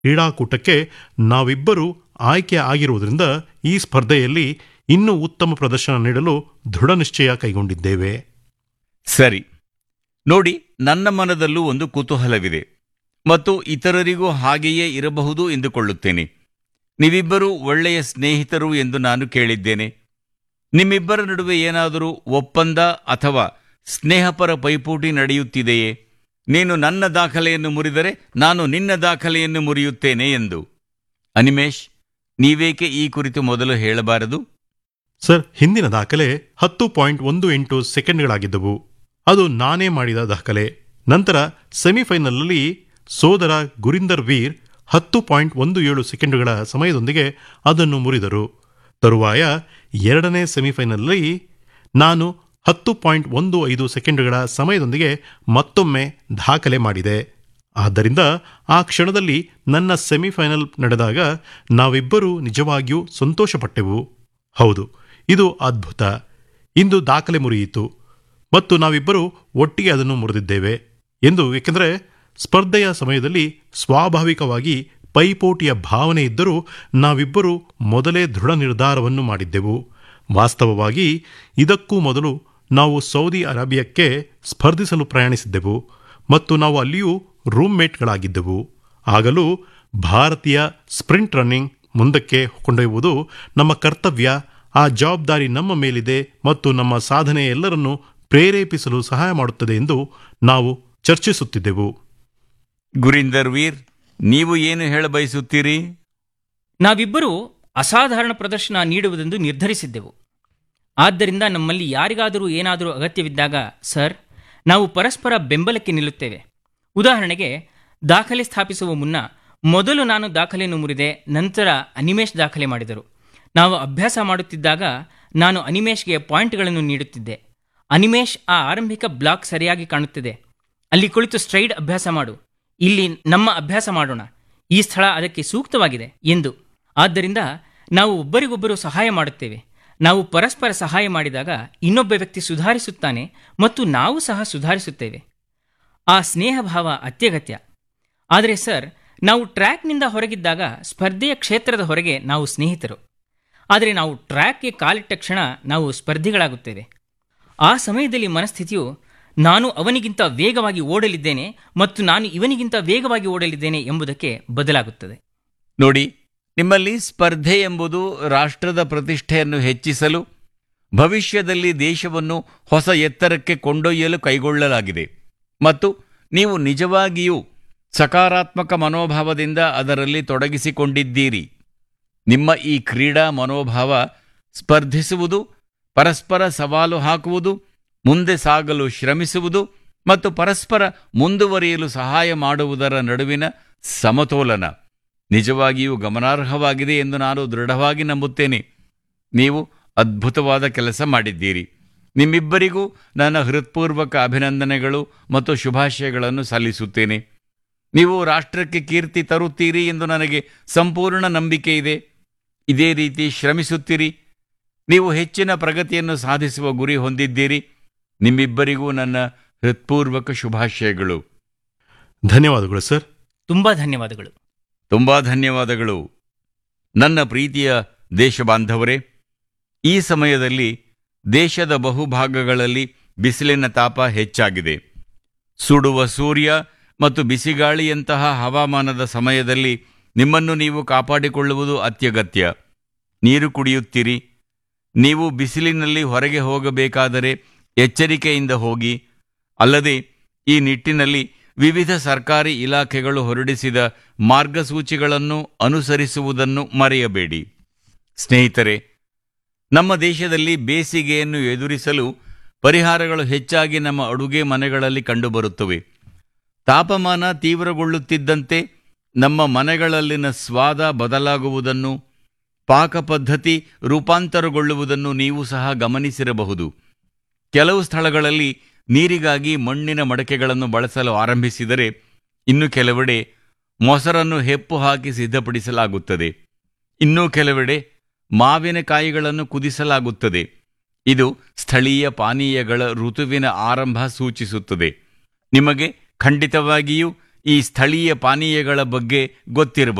ಕ್ರೀಡಾಕೂಟಕ್ಕೆ ನಾವಿಬ್ಬರೂ ಆಯ್ಕೆ ಆಗಿರುವುದರಿಂದ ಈ ಸ್ಪರ್ಧೆಯಲ್ಲಿ ಇನ್ನೂ ಉತ್ತಮ ಪ್ರದರ್ಶನ ನೀಡಲು ದೃಢ ನಿಶ್ಚಯ ಕೈಗೊಂಡಿದ್ದೇವೆ. ಸರಿ, ನೋಡಿ, ನನ್ನ ಮನದಲ್ಲೂ ಒಂದು ಕುತೂಹಲವಿದೆ ಮತ್ತು ಇತರರಿಗೂ ಹಾಗೆಯೇ ಇರಬಹುದು ಎಂದುಕೊಳ್ಳುತ್ತೇನೆ. ನೀವಿಬ್ಬರೂ ಒಳ್ಳೆಯ ಸ್ನೇಹಿತರು ಎಂದು ನಾನು ಕೇಳಿದ್ದೇನೆ. ನಿಮ್ಮಿಬ್ಬರ ನಡುವೆ ಏನಾದರೂ ಒಪ್ಪಂದ ಅಥವಾ ಸ್ನೇಹಪರ ಪೈಪೋಟಿ ನಡೆಯುತ್ತಿದೆಯೇ? ನೀನು ನನ್ನ ದಾಖಲೆಯನ್ನು ಮುರಿದರೆ ನಾನು ನಿನ್ನ ದಾಖಲೆಯನ್ನು ಮುರಿಯುತ್ತೇನೆ ಎಂದು. ಅನಿಮೇಶ್, ನೀವೇಕೆ ಈ ಕುರಿತು ಮೊದಲು ಹೇಳಬಾರದು? ಸರ್, ಹಿಂದಿನ ದಾಖಲೆ 10.18 ಸೆಕೆಂಡ್ಗಳಾಗಿದ್ದವು. ಅದು ನಾನೇ ಮಾಡಿದ ದಾಖಲೆ. ನಂತರ ಸೆಮಿಫೈನಲ್ನಲ್ಲಿ ಸೋದರ ಗುರಿಂದರ್ ವೀರ್ 10.17 ಸೆಕೆಂಡುಗಳ ಸಮಯದೊಂದಿಗೆ ಅದನ್ನು ಮುರಿದರು. ತರುವಾಯ ಎರಡನೇ ಸೆಮಿಫೈನಲ್ನಲ್ಲಿ ನಾನು 10.15 ಸೆಕೆಂಡುಗಳ ಸಮಯದೊಂದಿಗೆ ಮತ್ತೊಮ್ಮೆ ದಾಖಲೆ ಮಾಡಿದೆ. ಆದ್ದರಿಂದ ಆ ಕ್ಷಣದಲ್ಲಿ ನನ್ನ ಸೆಮಿಫೈನಲ್ ನಡೆದಾಗ ನಾವಿಬ್ಬರೂ ನಿಜವಾಗಿಯೂ ಸಂತೋಷಪಟ್ಟೆವು. ಹೌದು, ಇದು ಅದ್ಭುತ. ಇಂದು ದಾಖಲೆ ಮುರಿಯಿತು ಮತ್ತು ನಾವಿಬ್ಬರೂ ಒಟ್ಟಿಗೆ ಅದನ್ನು ಮುರಿದಿದ್ದೇವೆ ಎಂದು. ಏಕೆಂದರೆ ಸ್ಪರ್ಧೆಯ ಸಮಯದಲ್ಲಿ ಸ್ವಾಭಾವಿಕವಾಗಿ ಪೈಪೋಟಿಯ ಭಾವನೆ ಇದ್ದರೂ ನಾವಿಬ್ಬರೂ ಮೊದಲೇ ದೃಢ ನಿರ್ಧಾರವನ್ನು ಮಾಡಿದ್ದೆವು. ವಾಸ್ತವವಾಗಿ ಇದಕ್ಕೂ ಮೊದಲು ನಾವು ಸೌದಿ ಅರೇಬಿಯಾಕ್ಕೆ ಸ್ಪರ್ಧಿಸಲು ಪ್ರಯಾಣಿಸಿದ್ದೆವು ಮತ್ತು ನಾವು ಅಲ್ಲಿಯೂ ರೂಮ್ಮೇಟ್ಗಳಾಗಿದ್ದೆವು. ಆಗಲೂ ಭಾರತೀಯ ಸ್ಪ್ರಿಂಟ್ ರನ್ನಿಂಗ್ ಮುಂದಕ್ಕೆ ಕೊಂಡೊಯ್ಯುವುದು ನಮ್ಮ ಕರ್ತವ್ಯ, ಆ ಜವಾಬ್ದಾರಿ ನಮ್ಮ ಮೇಲಿದೆ ಮತ್ತು ನಮ್ಮ ಸಾಧನೆ ಎಲ್ಲರನ್ನೂ ಪ್ರೇರೇಪಿಸಲು ಸಹಾಯ ಮಾಡುತ್ತದೆ ಎಂದು ನಾವು ಚರ್ಚಿಸುತ್ತಿದ್ದೆವು. ಗುರಿಂದರ್ ವೀರ್, ನೀವು ಏನು ಹೇಳಬಯಸುತ್ತೀರಿ? ನಾವಿಬ್ಬರೂ ಅಸಾಧಾರಣ ಪ್ರದರ್ಶನ ನೀಡುವುದೆಂದು ನಿರ್ಧರಿಸಿದ್ದೆವು. ಆದ್ದರಿಂದ ನಮ್ಮಲ್ಲಿ ಯಾರಿಗಾದರೂ ಏನಾದರೂ ಅಗತ್ಯವಿದ್ದಾಗ ಸರ್, ನಾವು ಪರಸ್ಪರ ಬೆಂಬಲಕ್ಕೆ ನಿಲ್ಲುತ್ತೇವೆ. ಉದಾಹರಣೆಗೆ, ದಾಖಲೆ ಸ್ಥಾಪಿಸುವ ಮುನ್ನ ಮೊದಲು ನಾನು ದಾಖಲೆಯನ್ನು ಮುರಿದೆ, ನಂತರ ಅನಿಮೇಶ್ ದಾಖಲೆ ಮಾಡಿದರು. ನಾವು ಅಭ್ಯಾಸ ಮಾಡುತ್ತಿದ್ದಾಗ ನಾನು ಅನಿಮೇಶ್ಗೆ ಪಾಯಿಂಟ್ಗಳನ್ನು ನೀಡುತ್ತಿದ್ದೆ. ಅನಿಮೇಶ್, ಆ ಆರಂಭಿಕ ಬ್ಲಾಕ್ ಸರಿಯಾಗಿ ಕಾಣುತ್ತಿದೆ, ಅಲ್ಲಿ ಕುಳಿತು ಸ್ಟ್ರೈಡ್ ಅಭ್ಯಾಸ ಮಾಡು, ಇಲ್ಲಿ ನಮ್ಮ ಅಭ್ಯಾಸ ಮಾಡೋಣ, ಈ ಸ್ಥಳ ಅದಕ್ಕೆ ಸೂಕ್ತವಾಗಿದೆ ಎಂದು. ಆದ್ದರಿಂದ ನಾವು ಒಬ್ಬರಿಗೊಬ್ಬರು ಸಹಾಯ ಮಾಡುತ್ತೇವೆ. ನಾವು ಪರಸ್ಪರ ಸಹಾಯ ಮಾಡಿದಾಗ ಇನ್ನೊಬ್ಬ ವ್ಯಕ್ತಿ ಸುಧಾರಿಸುತ್ತಾನೆ ಮತ್ತು ನಾವು ಸಹ ಸುಧಾರಿಸುತ್ತೇವೆ. ಆ ಸ್ನೇಹ ಭಾವ ಅತ್ಯಗತ್ಯ. ಆದರೆ ಸರ್, ನಾವು ಟ್ರ್ಯಾಕ್ನಿಂದ ಹೊರಗಿದ್ದಾಗ ಸ್ಪರ್ಧೆಯ ಕ್ಷೇತ್ರದ ಹೊರಗೆ ನಾವು ಸ್ನೇಹಿತರು. ಆದರೆ ನಾವು ಟ್ರ್ಯಾಕ್ಗೆ ಕಾಲಿಟ್ಟ ಕ್ಷಣ ನಾವು ಸ್ಪರ್ಧಿಗಳಾಗುತ್ತೇವೆ. ಆ ಸಮಯದಲ್ಲಿ ಮನಸ್ಥಿತಿಯು ನಾನು ಅವನಿಗಿಂತ ವೇಗವಾಗಿ ಓಡಲಿದ್ದೇನೆ ಮತ್ತು ನಾನು ಇವನಿಗಿಂತ ವೇಗವಾಗಿ ಓಡಲಿದ್ದೇನೆ ಎಂಬುದಕ್ಕೆ ಬದಲಾಗುತ್ತದೆ. ನೋಡಿ, ನಿಮ್ಮಲ್ಲಿ ಸ್ಪರ್ಧೆ ಎಂಬುದು ರಾಷ್ಟ್ರದ ಪ್ರತಿಷ್ಠೆಯನ್ನು ಹೆಚ್ಚಿಸಲು, ಭವಿಷ್ಯದಲ್ಲಿ ದೇಶವನ್ನು ಹೊಸ ಎತ್ತರಕ್ಕೆ ಕೊಂಡೊಯ್ಯಲು ಕೈಗೊಳ್ಳಲಾಗಿದೆ ಮತ್ತು ನೀವು ನಿಜವಾಗಿಯೂ ಸಕಾರಾತ್ಮಕ ಮನೋಭಾವದಿಂದ ಅದರಲ್ಲಿ ತೊಡಗಿಸಿಕೊಂಡಿದ್ದೀರಿ. ನಿಮ್ಮ ಈ ಕ್ರೀಡಾ ಮನೋಭಾವ ಸ್ಪರ್ಧಿಸುವುದು, ಪರಸ್ಪರ ಸವಾಲು ಹಾಕುವುದು, ಮುಂದೆ ಸಾಗಲು ಶ್ರಮಿಸುವುದು ಮತ್ತು ಪರಸ್ಪರ ಮುಂದುವರಿಯಲು ಸಹಾಯ ಮಾಡುವುದರ ನಡುವಿನ ಸಮತೋಲನ ನಿಜವಾಗಿಯೂ ಗಮನಾರ್ಹವಾಗಿದೆ ಎಂದು ನಾನು ದೃಢವಾಗಿ ನಂಬುತ್ತೇನೆ. ನೀವು ಅದ್ಭುತವಾದ ಕೆಲಸ ಮಾಡಿದ್ದೀರಿ. ನಿಮ್ಮಿಬ್ಬರಿಗೂ ನನ್ನ ಹೃತ್ಪೂರ್ವಕ ಅಭಿನಂದನೆಗಳು ಮತ್ತು ಶುಭಾಶಯಗಳನ್ನು ಸಲ್ಲಿಸುತ್ತೇನೆ. ನೀವು ರಾಷ್ಟ್ರಕ್ಕೆ ಕೀರ್ತಿ ತರುತ್ತೀರಿ ಎಂದು ನನಗೆ ಸಂಪೂರ್ಣ ನಂಬಿಕೆ ಇದೆ. ಇದೇ ರೀತಿ ಶ್ರಮಿಸುತ್ತೀರಿ. ನೀವು ಹೆಚ್ಚಿನ ಪ್ರಗತಿಯನ್ನು ಸಾಧಿಸುವ ಗುರಿ ಹೊಂದಿದ್ದೀರಿ. ನಿಮ್ಮಿಬ್ಬರಿಗೂ ನನ್ನ ಹೃತ್ಪೂರ್ವಕ ಶುಭಾಶಯಗಳು. ಧನ್ಯವಾದಗಳು ಸರ್. ತುಂಬಾ ಧನ್ಯವಾದಗಳು. ತುಂಬಾ ಧನ್ಯವಾದಗಳು. ನನ್ನ ಪ್ರೀತಿಯ ದೇಶಬಾಂಧವರೇ, ಈ ಸಮಯದಲ್ಲಿ ದೇಶದ ಬಹುಭಾಗಗಳಲ್ಲಿ ಬಿಸಿಲಿನ ತಾಪ ಹೆಚ್ಚಾಗಿದೆ. ಸುಡುವ ಸೂರ್ಯ ಮತ್ತು ಬಿಸಿಗಾಳಿಯಂತಹ ಹವಾಮಾನದ ಸಮಯದಲ್ಲಿ ನಿಮ್ಮನ್ನು ನೀವು ಕಾಪಾಡಿಕೊಳ್ಳುವುದು ಅತ್ಯಗತ್ಯ. ನೀರು ಕುಡಿಯುತ್ತೀರಿ. ನೀವು ಬಿಸಿಲಿನಲ್ಲಿ ಹೊರಗೆ ಹೋಗಬೇಕಾದರೆ ಎಚ್ಚರಿಕೆಯಿಂದ ಹೋಗಿ. ಅಲ್ಲದೆ ಈ ನಿಟ್ಟಿನಲ್ಲಿ ವಿವಿಧ ಸರ್ಕಾರಿ ಇಲಾಖೆಗಳು ಹೊರಡಿಸಿದ ಮಾರ್ಗಸೂಚಿಗಳನ್ನು ಅನುಸರಿಸುವುದನ್ನು ಮರೆಯಬೇಡಿ. ಸ್ನೇಹಿತರೆ, ನಮ್ಮ ದೇಶದಲ್ಲಿ ಬೇಸಿಗೆಯನ್ನು ಎದುರಿಸಲು ಪರಿಹಾರಗಳು ಹೆಚ್ಚಾಗಿ ನಮ್ಮ ಅಡುಗೆ ಮನೆಗಳಲ್ಲಿ ಕಂಡುಬರುತ್ತವೆ. ತಾಪಮಾನ ತೀವ್ರಗೊಳ್ಳುತ್ತಿದ್ದಂತೆ ನಮ್ಮ ಮನೆಗಳಲ್ಲಿನ ಸ್ವಾದ ಬದಲಾಗುವುದನ್ನು, ಪಾಕಪದ್ಧತಿ ರೂಪಾಂತರಗೊಳ್ಳುವುದನ್ನು ನೀವು ಸಹ ಗಮನಿಸಿರಬಹುದು. ಕೆಲವು ಸ್ಥಳಗಳಲ್ಲಿ ನೀರಿಗಾಗಿ ಮಣ್ಣಿನ ಮಡಕೆಗಳನ್ನು ಬಳಸಲು ಆರಂಭಿಸಿದರೆ, ಇನ್ನು ಕೆಲವೆಡೆ ಮೊಸರನ್ನು ಹೆಪ್ಪು ಹಾಕಿ ಸಿದ್ಧಪಡಿಸಲಾಗುತ್ತದೆ. ಇನ್ನೂ ಕೆಲವೆಡೆ ಮಾವಿನಕಾಯಿಗಳನ್ನು ಕುದಿಸಲಾಗುತ್ತದೆ. ಇದು ಸ್ಥಳೀಯ ಪಾನೀಯಗಳ ಋತುವಿನ ಆರಂಭ ಸೂಚಿಸುತ್ತದೆ. ನಿಮಗೆ ಖಂಡಿತವಾಗಿಯೂ ಈ ಸ್ಥಳೀಯ ಪಾನೀಯಗಳ ಬಗ್ಗೆ ಗೊತ್ತಿರಬಹುದು.